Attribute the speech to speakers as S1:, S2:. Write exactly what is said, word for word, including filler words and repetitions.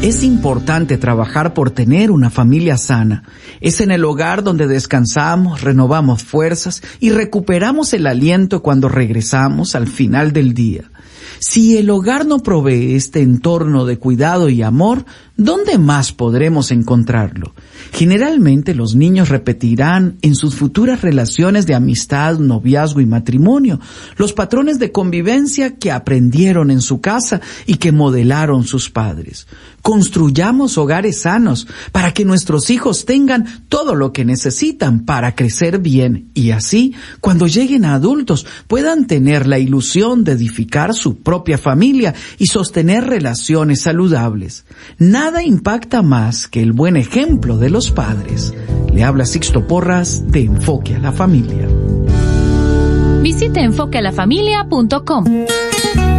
S1: Es importante trabajar por tener una familia sana. Es en el hogar donde descansamos, renovamos fuerzas y recuperamos el aliento cuando regresamos al final del día. Si el hogar no provee este entorno de cuidado y amor, ¿dónde más podremos encontrarlo? Generalmente los niños repetirán en sus futuras relaciones de amistad, noviazgo y matrimonio los patrones de convivencia que aprendieron en su casa y que modelaron sus padres. Construyamos hogares sanos para que nuestros hijos tengan todo lo que necesitan para crecer bien y así, cuando lleguen a adultos, puedan tener la ilusión de edificar su propia familia y sostener relaciones saludables. Nada impacta más que el buen ejemplo de los padres. Le habla Sixto Porras de Enfoque a la Familia.
S2: Visite enfoque a la familia punto com.